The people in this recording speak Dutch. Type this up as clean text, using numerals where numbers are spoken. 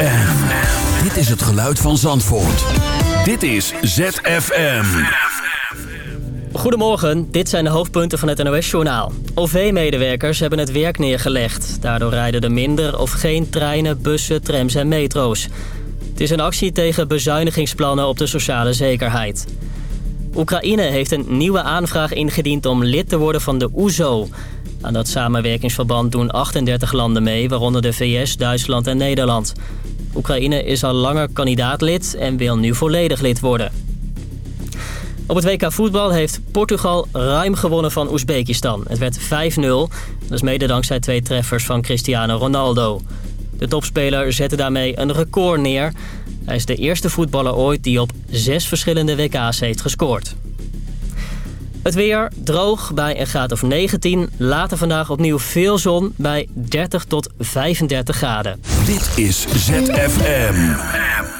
ZFM. Dit is het geluid van Zandvoort. Dit is ZFM. Goedemorgen, dit zijn de hoofdpunten van het NOS-journaal. OV-medewerkers hebben het werk neergelegd. Daardoor rijden er minder of geen treinen, bussen, trams en metro's. Het is een actie tegen bezuinigingsplannen op de sociale zekerheid. Oekraïne heeft een nieuwe aanvraag ingediend om lid te worden van de OESO. Aan dat samenwerkingsverband doen 38 landen mee, waaronder de VS, Duitsland en Nederland. Oekraïne is al langer kandidaatlid en wil nu volledig lid worden. Op het WK voetbal heeft Portugal ruim gewonnen van Oezbekistan. Het werd 5-0. Dat is mede dankzij 2 treffers van Cristiano Ronaldo. De topspeler zette daarmee een record neer. Hij is de eerste voetballer ooit die op 6 verschillende WK's heeft gescoord. Het weer droog bij een graad of 19. Later vandaag opnieuw veel zon bij 30 tot 35 graden. Dit is ZFM.